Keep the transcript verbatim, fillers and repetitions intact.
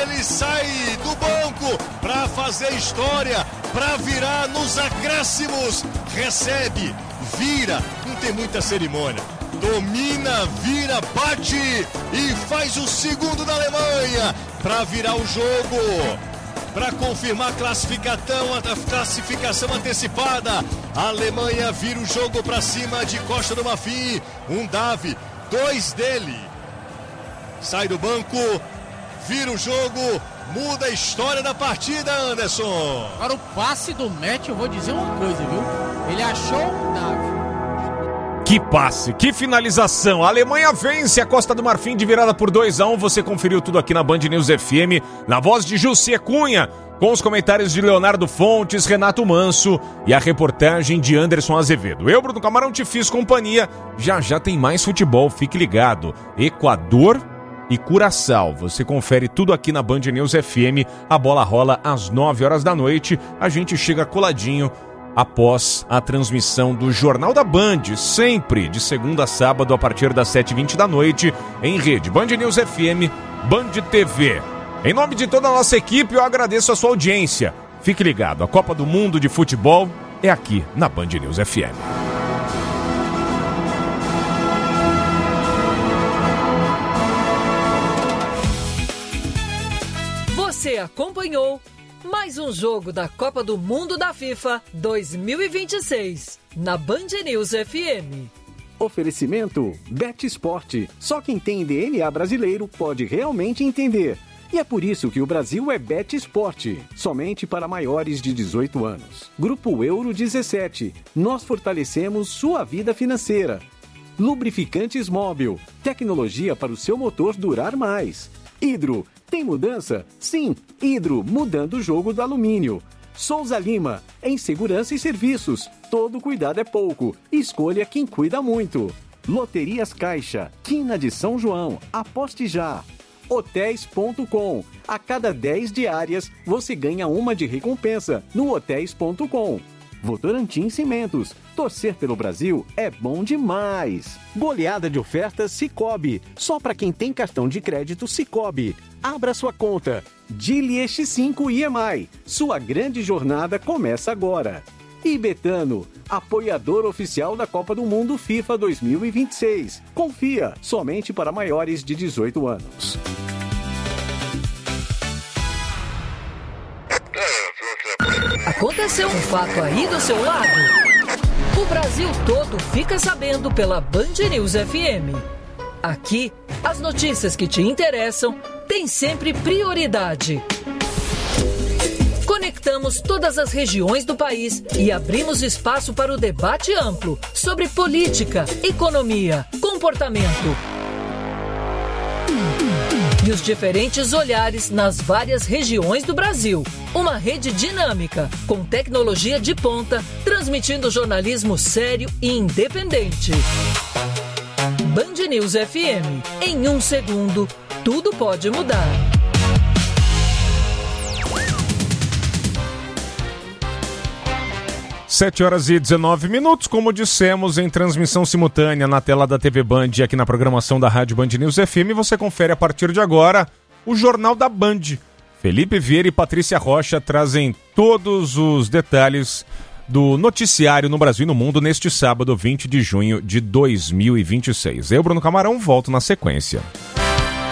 Ele sai do banco para fazer história, para virar nos acréscimos. Recebe, vira, não tem muita cerimônia. Domina, vira, bate e faz o segundo da Alemanha para virar o jogo, para confirmar a classificação, a classificação antecipada. A Alemanha vira o jogo para cima de Costa do Marfim. Um Davi, dois dele. Sai do banco, vira o jogo, muda a história da partida, Anderson. Agora o passe do Metz, eu vou dizer uma coisa, viu? Ele achou o Davi. Que passe, que finalização. A Alemanha vence a Costa do Marfim de virada por dois a um. Você conferiu tudo aqui na Band News F M, na voz de Jussi Cunha, com os comentários de Leonardo Fontes, Renato Manso e a reportagem de Anderson Azevedo. Eu, Bruno Camarão, te fiz companhia. Já já tem mais futebol, fique ligado. Equador e Curaçao. Você confere tudo aqui na Band News F M. A bola rola às nove horas da noite. A gente chega coladinho após a transmissão do Jornal da Band, sempre de segunda a sábado a partir das sete e vinte da noite, em rede Band News F M, Band T V. Em nome de toda a nossa equipe, eu agradeço a sua audiência. Fique ligado, a Copa do Mundo de Futebol é aqui na Band News F M. Você acompanhou mais um jogo da Copa do Mundo da FIFA dois mil e vinte e seis, na Band News F M. Oferecimento Bet Sport. Só quem tem D N A brasileiro pode realmente entender. E é por isso que o Brasil é Bet Sport, somente para maiores de dezoito anos. Grupo Euro dezessete. Nós fortalecemos sua vida financeira. Lubrificantes Móbil. Tecnologia para o seu motor durar mais. Hidro. Tem mudança? Sim, Hidro, mudando o jogo do alumínio. Souza Lima, em segurança e serviços. Todo cuidado é pouco. Escolha quem cuida muito. Loterias Caixa, Quina de São João. Aposte já. Hotéis ponto com. A cada dez diárias, você ganha uma de recompensa no hotéis ponto com. Votorantim Cimentos. Torcer pelo Brasil é bom demais. Goleada de ofertas Sicoob. Só para quem tem cartão de crédito Sicoob. Abra sua conta. Dili X cinco I M I. Sua grande jornada começa agora. E Betano, apoiador oficial da Copa do Mundo FIFA dois mil e vinte e seis. Confia, somente para maiores de dezoito anos. Aconteceu um fato aí do seu lado? O Brasil todo fica sabendo pela Band News F M. Aqui, as notícias que te interessam têm sempre prioridade. Conectamos todas as regiões do país e abrimos espaço para o debate amplo sobre política, economia, comportamento e os diferentes olhares nas várias regiões do Brasil. Uma rede dinâmica, com tecnologia de ponta, transmitindo jornalismo sério e independente. Band News F M. Em um segundo, tudo pode mudar. sete horas e dezenove minutos, como dissemos, em transmissão simultânea na tela da T V Band e aqui na programação da Rádio Band News F M. Você confere a partir de agora o Jornal da Band. Felipe Vieira e Patrícia Rocha trazem todos os detalhes do noticiário no Brasil e no mundo neste sábado, vinte de junho de dois mil e vinte e seis. Eu, Bruno Camarão, volto na sequência.